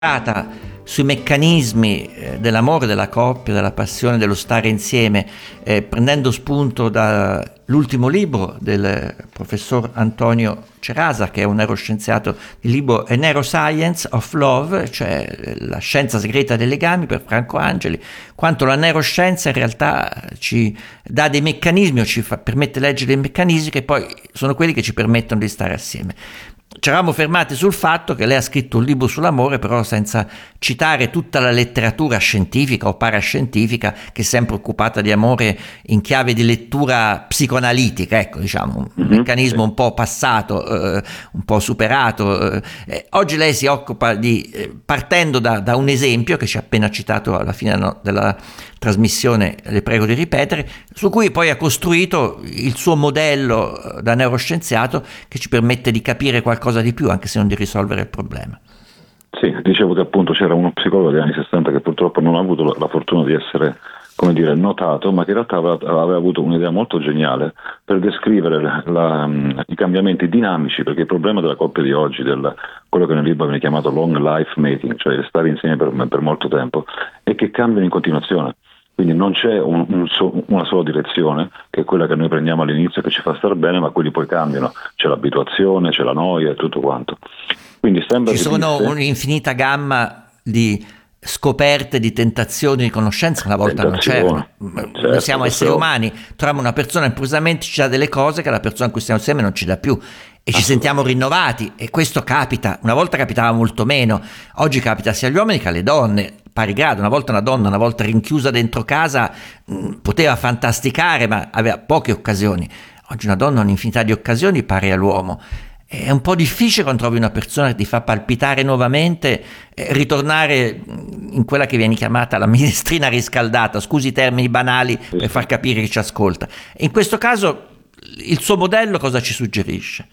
sui meccanismi dell'amore, della coppia, della passione, dello stare insieme, prendendo spunto dall'ultimo libro del professor Antonio Cerasa, che è un neuroscienziato. Il libro è Neuroscience of Love, cioè la scienza segreta dei legami, per Franco Angeli, quanto la neuroscienza in realtà ci dà dei meccanismi o permette di leggere dei meccanismi che poi sono quelli che ci permettono di stare assieme. Ci eravamo fermati sul fatto che lei ha scritto un libro sull'amore, però senza citare tutta la letteratura scientifica o parascientifica che è sempre occupata di amore in chiave di lettura psicoanalitica, ecco, diciamo, un meccanismo un po' passato, un po' superato. Oggi lei si occupa partendo da un esempio che ci ha appena citato alla fine della trasmissione, le prego di ripetere, su cui poi ha costruito il suo modello da neuroscienziato che ci permette di capire qualcosa di più, anche se non di risolvere il problema. Sì, dicevo che appunto c'era uno psicologo degli anni 60 che purtroppo non ha avuto la fortuna di essere, come dire, notato, ma che in realtà aveva avuto un'idea molto geniale per descrivere i cambiamenti dinamici, perché il problema della coppia di oggi, quello che nel libro viene chiamato long life mating, cioè stare insieme per molto tempo, è che cambiano in continuazione. Quindi non c'è una sola direzione, che è quella che noi prendiamo all'inizio, che ci fa star bene, ma quelli poi cambiano. C'è l'abituazione, c'è la noia e tutto quanto. Quindi sembra ci sono un'infinita gamma di scoperte, di tentazioni, di conoscenze, una volta non c'erano. Noi siamo esseri umani, troviamo una persona, improvvisamente ci dà delle cose che la persona con cui stiamo insieme non ci dà più. E ci sentiamo rinnovati, e questo capita. Una volta capitava molto meno, oggi capita sia agli uomini che alle donne, pari grado. Una volta una donna, una volta rinchiusa dentro casa, poteva fantasticare, ma aveva poche occasioni. Oggi una donna ha un'infinità di occasioni pari all'uomo. È un po' difficile quando trovi una persona che ti fa palpitare nuovamente, ritornare in quella che viene chiamata la minestrina riscaldata, scusi i termini banali per far capire chi ci ascolta. In questo caso il suo modello cosa ci suggerisce?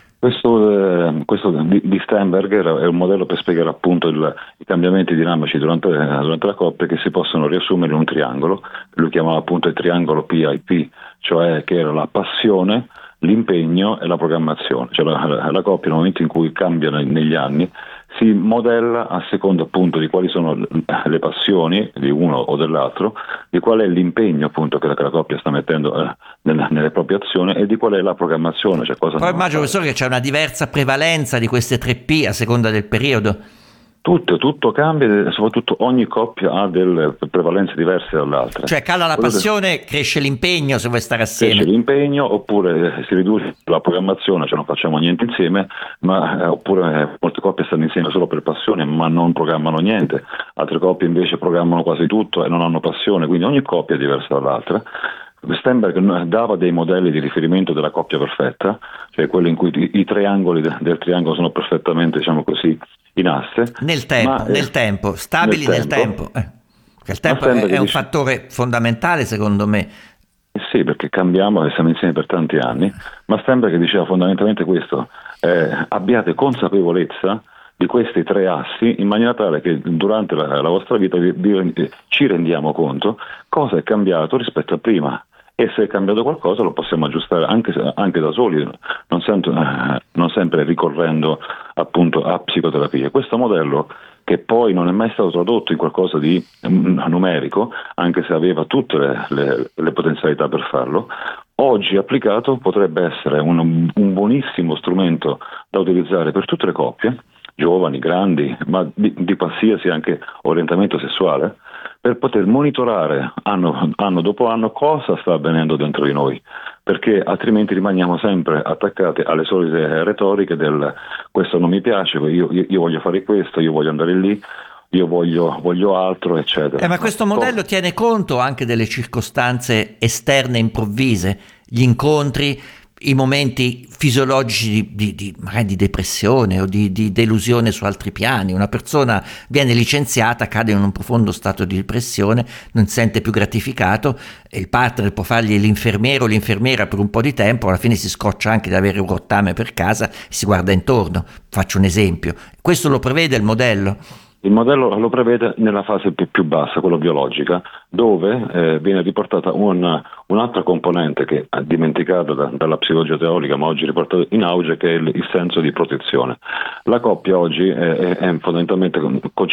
Questo di Steinberger è un modello per spiegare appunto i cambiamenti dinamici durante la coppia, che si possono riassumere in un triangolo. Lui chiamava appunto il triangolo PIP, cioè che era la passione, l'impegno e la programmazione. Cioè la coppia, nel momento in cui cambia negli anni, si modella a seconda appunto di quali sono le passioni di uno o dell'altro, di qual è l'impegno appunto che la coppia sta mettendo nelle proprie azioni, e di qual è la programmazione. Cioè cosa. Poi immagino, professore, che c'è una diversa prevalenza di queste 3P a seconda del periodo. Tutto cambia, soprattutto ogni coppia ha delle prevalenze diverse dall'altra. Cioè cala la passione, cresce l'impegno se vuoi stare assieme. Cresce l'impegno, oppure si riduce la programmazione, cioè non facciamo niente insieme, oppure molte coppie stanno insieme solo per passione ma non programmano niente. Altre coppie invece programmano quasi tutto e non hanno passione, quindi ogni coppia è diversa dall'altra. Steinberg dava dei modelli di riferimento della coppia perfetta, cioè quelli in cui i triangoli del triangolo sono perfettamente, diciamo così, in asse. Nel tempo, stabili nel tempo. Il tempo è un fattore fondamentale, secondo me. Sì, perché cambiamo e siamo insieme per tanti anni, ma Steinberg diceva fondamentalmente questo: abbiate consapevolezza di questi 3 assi, in maniera tale che durante la vostra vita ci rendiamo conto cosa è cambiato rispetto a prima. E se è cambiato qualcosa lo possiamo aggiustare anche da soli, non sempre ricorrendo appunto a psicoterapie. Questo modello, che poi non è mai stato tradotto in qualcosa di numerico, anche se aveva tutte le potenzialità per farlo, oggi applicato potrebbe essere un buonissimo strumento da utilizzare per tutte le coppie, giovani, grandi, ma di qualsiasi anche orientamento sessuale, per poter monitorare anno dopo anno cosa sta avvenendo dentro di noi, perché altrimenti rimaniamo sempre attaccati alle solite retoriche del questo non mi piace, io voglio fare questo, io voglio andare lì, io voglio altro, eccetera. Ma questo modello tiene conto anche delle circostanze esterne improvvise, gli incontri, i momenti fisiologici magari di depressione o di delusione su altri piani. Una persona viene licenziata, cade in un profondo stato di depressione, non si sente più gratificato, e il partner può fargli l'infermiero o l'infermiera per un po' di tempo, alla fine si scoccia anche di avere un rottame per casa e si guarda intorno. Faccio un esempio. Questo lo prevede il modello? Il modello lo prevede nella fase più bassa, quella biologica, dove viene riportata un'altra componente che è dimenticata dalla psicologia teorica, ma oggi riportata in auge, che è il senso di protezione. La coppia oggi è fondamentalmente